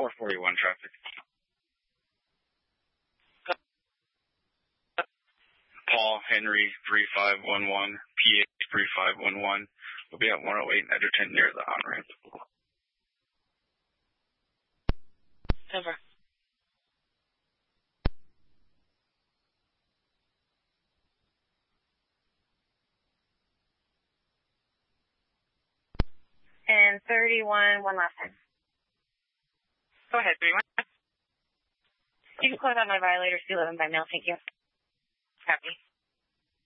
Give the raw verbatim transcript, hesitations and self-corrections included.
four forty-one traffic. Paul Henry three five one one, P H three five one one. We'll be at one oh eight Edgerton near the on-ramp. Over. And thirty-one, one last time. Go ahead, thirty-one. You can close out my violators, do eleven by mail, thank you. Copy.